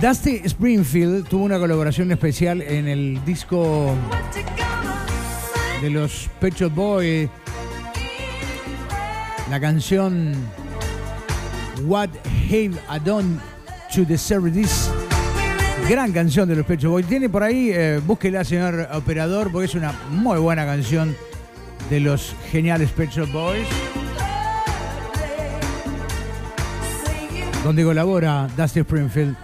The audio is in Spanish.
Dusty Springfield tuvo una colaboración especial en el disco de los Pet Shop Boys, la canción What Have I Done to Deserve This. Gran canción de los Pet Shop Boys. Tiene por ahí, búsquela, señor operador, porque es una muy buena canción de los geniales Pet Shop Boys, donde colabora Dusty Springfield.